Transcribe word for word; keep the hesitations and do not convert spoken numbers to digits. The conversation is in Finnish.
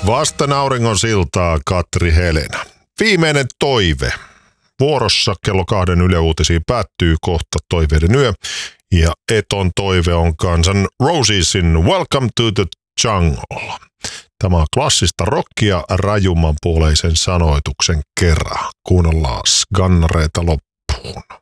Vasten auringon siltaa Katri Helena. Viimeinen toive. Vuorossa kello kahden Yle Uutisiin päättyy kohta toiveiden yö. Ja eton toive on kansan Rosesin Welcome to the Jungle. Tämä on klassista rockia rajumman puoleisen sanoituksen kerran. Kuunnellaan gannareita loppuun.